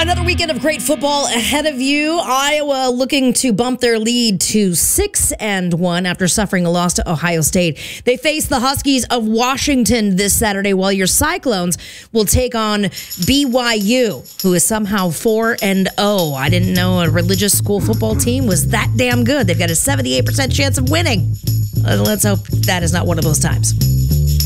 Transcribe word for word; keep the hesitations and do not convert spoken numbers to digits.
Another weekend of great football ahead of you. Iowa looking to bump their lead to six and one after suffering a loss to Ohio State. They face the Huskies of Washington this Saturday, while your Cyclones will take on B Y U, who is somehow four and oh. I didn't know a religious school football team was that damn good. They've got a seventy-eight percent chance of winning. Let's hope that is not one of those times.